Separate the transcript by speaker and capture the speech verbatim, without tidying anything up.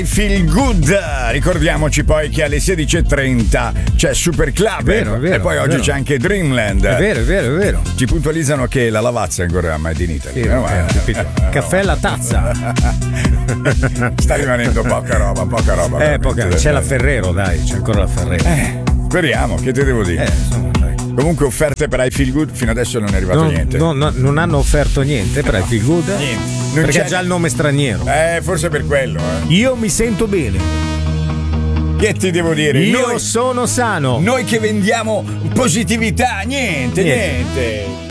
Speaker 1: Feel Good, ricordiamoci poi che alle sedici e trenta c'è Super Club,
Speaker 2: vero, vero,
Speaker 1: e poi oggi
Speaker 2: vero.
Speaker 1: c'è anche Dreamland.
Speaker 2: È vero, è vero, è vero.
Speaker 1: Ci puntualizzano che la lavazza è ancora Made in Italy.
Speaker 2: Sì,
Speaker 1: Meno male.
Speaker 2: eh, capito. Caffè alla tazza.
Speaker 1: Sta rimanendo poca roba, poca roba.
Speaker 2: Eh,
Speaker 1: veramente.
Speaker 2: poca. C'è la Ferrero, dai, c'è ancora la Ferrero.
Speaker 1: Eh, speriamo, che te devo dire?
Speaker 2: Eh, insomma, dai.
Speaker 1: Comunque offerte per I Feel Good fino adesso non è arrivato
Speaker 2: Non,
Speaker 1: niente.
Speaker 2: no, no, non hanno offerto niente per I Feel Good?
Speaker 1: Niente. Non
Speaker 2: Perché
Speaker 1: c'è-
Speaker 2: ha già il nome straniero.
Speaker 1: Eh, forse per quello, eh.
Speaker 2: Io mi sento bene.
Speaker 1: Che ti devo dire?
Speaker 2: Io
Speaker 1: Noi,
Speaker 2: sono sano.
Speaker 1: noi che vendiamo positività, niente,
Speaker 2: Niente.
Speaker 1: niente.